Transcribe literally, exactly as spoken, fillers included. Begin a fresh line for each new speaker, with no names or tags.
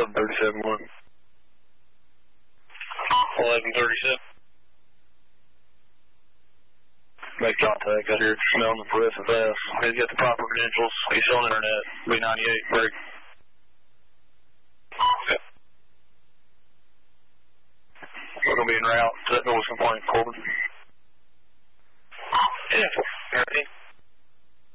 eleven thirty-seven one.
eleven thirty-seven.
Make contact out here, smelling the progressive fast. He's got the proper credentials. He's on internet. B ninety-eight, break.
Okay.
We're going to be en route to that Northern Point, Corbin.
Yeah.